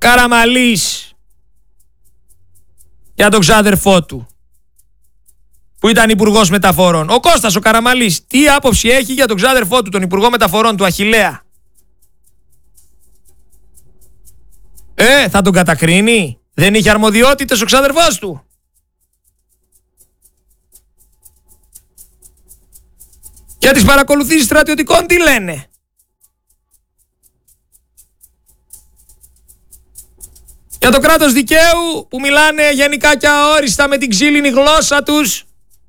Καραμαλής για τον ξάδερφό του που ήταν υπουργός μεταφορών. Ο Κώστας ο Καραμαλής τι άποψη έχει για τον ξάδερφό του, τον υπουργό μεταφορών του Αχιλλέα? Θα τον κατακρίνει? Δεν είχε αρμοδιότητες ο ξάδερφός του? Για τις παρακολουθήσεις στρατιωτικών τι λένε? Για το κράτος δικαίου που μιλάνε γενικά και αόριστα με την ξύλινη γλώσσα τους.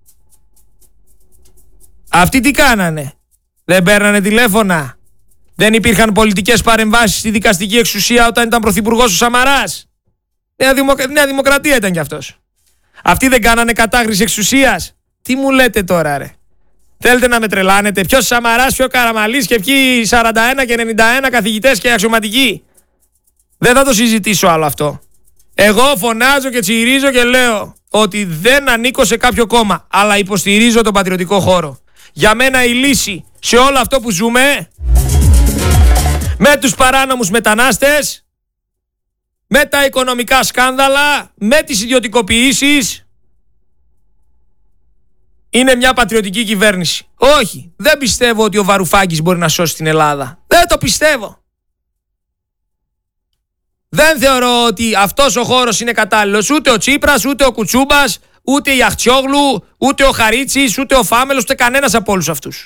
Αυτοί τι κάνανε? Δεν παίρνανε τηλέφωνα? Δεν υπήρχαν πολιτικές παρεμβάσεις στη δικαστική εξουσία όταν ήταν πρωθυπουργός ο Σαμαράς? Νέα Δημοκρατία ήταν κι αυτός. Αυτοί δεν κάνανε κατάχρηση εξουσίας? Τι μου λέτε τώρα ρε? Θέλετε να με τρελάνετε? Ποιος Σαμαράς, ποιο Καραμαλής και ποιοι 41 και 91 καθηγητές και αξιωματικοί? Δεν θα το συζητήσω άλλο αυτό. Εγώ φωνάζω και τσιρίζω και λέω ότι δεν ανήκω σε κάποιο κόμμα, αλλά υποστηρίζω τον πατριωτικό χώρο. Για μένα η λύση σε όλο αυτό που ζούμε, με τους παράνομους μετανάστες, με τα οικονομικά σκάνδαλα, με τις ιδιωτικοποιήσεις, είναι μια πατριωτική κυβέρνηση. Όχι, δεν πιστεύω ότι ο Βαρουφάκης μπορεί να σώσει την Ελλάδα. Δεν το πιστεύω. Δεν θεωρώ ότι αυτός ο χώρος είναι κατάλληλος. Ούτε ο Τσίπρας, ούτε ο Κουτσούμπας, ούτε η Αχτσιόγλου, ούτε ο Χαρίτσης, ούτε ο Φάμελος, ούτε κανένας από όλους αυτούς.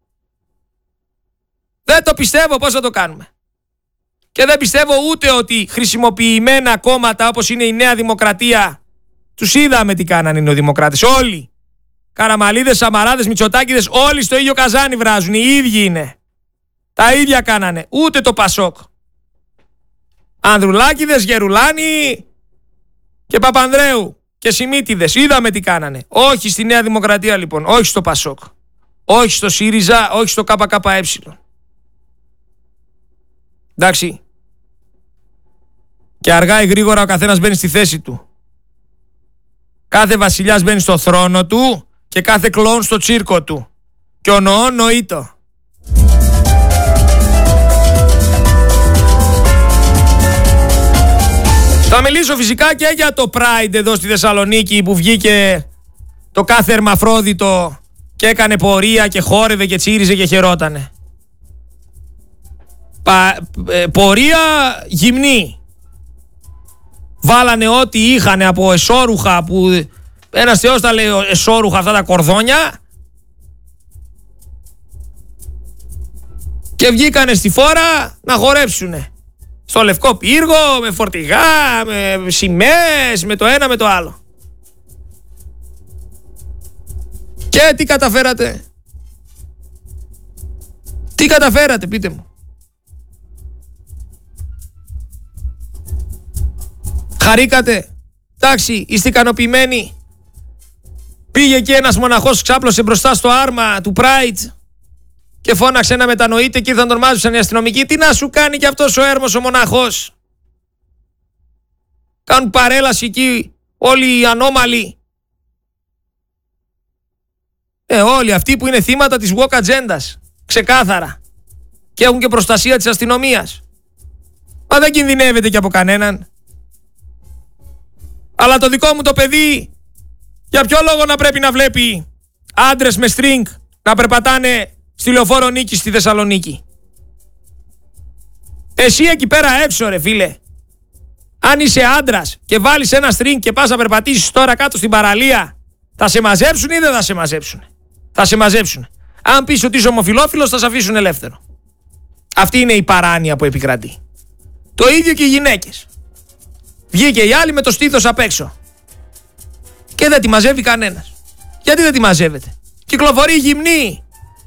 Δεν το πιστεύω. Πώς θα το κάνουμε? Και δεν πιστεύω ούτε ότι χρησιμοποιημένα κόμματα όπως είναι η Νέα Δημοκρατία, τους είδαμε τι κάνανε οι νεοδημοκράτες. Όλοι. Καραμαλίδες, Σαμαράδες, Μητσοτάκηδες, όλοι στο ίδιο καζάνι βράζουν. Οι ίδιοι είναι. Τα ίδια κάνανε. Ούτε το Πασόκ. Ανδρουλάκηδες, Γερουλάνη και Παπανδρέου και Σιμίτιδες. Είδαμε τι κάνανε. Όχι στη Νέα Δημοκρατία λοιπόν. Όχι στο Πασόκ. Όχι στο ΣΥΡΙΖΑ. Όχι στο ΚΚΕ. Εντάξει. Και αργά ή γρήγορα ο καθένας μπαίνει στη θέση του. Κάθε βασιλιάς μπαίνει στο θρόνο του και κάθε κλόουν στο τσίρκο του. Και ο νοώ νοείτο. Θα μιλήσω φυσικά και για το Pride εδώ στη Θεσσαλονίκη που βγήκε το κάθε ερμαφρόδιτο και έκανε πορεία και χόρευε και τσίριζε και χαιρότανε. Πορεία γυμνή. Βάλανε ό,τι είχανε από εσώρουχα που ένας θεός τα λέει εσώρουχα αυτά τα κορδόνια και βγήκανε στη φόρα να χορέψουνε. Στο Λευκό Πύργο, με φορτηγά, με σημαίες, με το ένα με το άλλο. Και τι καταφέρατε? Τι καταφέρατε, πείτε μου? Χαρήκατε? Εντάξει, είστε ικανοποιημένοι? Πήγε εκεί ένας μοναχός, ξάπλωσε μπροστά στο άρμα του Pride και φώναξε να μετανοείτε και ήρθαν τον μάζεψαν οι αστυνομικοί. Τι να σου κάνει κι αυτός ο έρμος ο μοναχός? Κάνουν παρέλαση εκεί όλοι οι ανώμαλοι. Όλοι αυτοί που είναι θύματα της woke ατζέντας. Ξεκάθαρα. Και έχουν και προστασία της αστυνομίας. Μα δεν κινδυνεύεται και από κανέναν. Αλλά το δικό μου το παιδί, για ποιο λόγο να πρέπει να βλέπει άντρες με στρινγκ να περπατάνε στη Λεωφόρο Νίκης στη Θεσσαλονίκη? Εσύ εκεί πέρα έξω ρε φίλε, αν είσαι άντρας και βάλεις ένα στρινγκ και πας να περπατήσεις τώρα κάτω στην παραλία, θα σε μαζέψουν ή δεν θα σε μαζέψουν? Θα σε μαζέψουν. Αν πεις ότι είσαι ομοφυλόφιλος θα σε αφήσουν ελεύθερο. Αυτή είναι η παράνοια που επικρατεί. Το ίδιο και οι γυναίκες. Βγήκε η άλλη με το στήθος απ' έξω και δεν τη μαζεύει κανένας. Γιατί δεν τη μαζεύεται? Κυκλοφορεί γυμνή.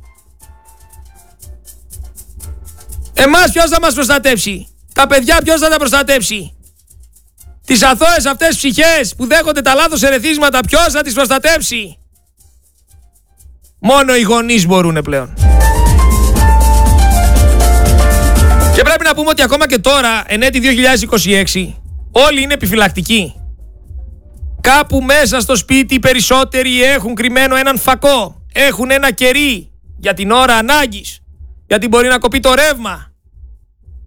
Εμάς ποιος θα μας προστατεύσει? Τα παιδιά ποιος θα τα προστατεύσει? Τις αθώες αυτές ψυχές που δέχονται τα λάθος ερεθίσματα ποιος θα τις προστατεύσει? Μόνο οι γονείς μπορούνε πλέον. Και πρέπει να πούμε ότι ακόμα και τώρα, εν έτη 2026, όλοι είναι επιφυλακτικοί. Κάπου μέσα στο σπίτι οι περισσότεροι έχουν κρυμμένο έναν φακό. Έχουν ένα κερί για την ώρα ανάγκης. Γιατί μπορεί να κοπεί το ρεύμα.